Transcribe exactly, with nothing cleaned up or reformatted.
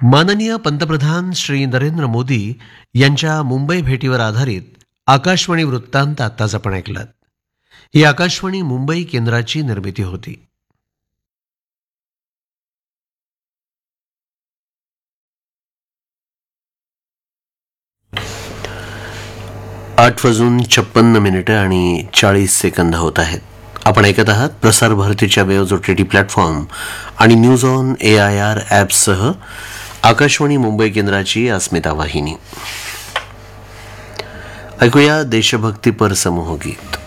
माननीय पंतप्रधान श्री नरेंद्र मोदी यांच्या मुंबई भेटीवर आधारित आकाशवाणी वृत्तांत आत्ताच आपण ऐकलात. ही आकाशवाणी मुंबई केंद्राची निर्मिती होती. आठ वाजून छप्पन्न मिनिटं आणि चाळीस सेकंद होत आहेत. आपण ऐकत आहात प्रसार भारतीच्या वेव्ज ओटीटी प्लॅटफॉर्म आणि news on A I R ॲप्ससह Akashvani Mumbai केंद्राची अस्मिता वाहिनी. ऐकूया देशभक्तीपर समूह गीत.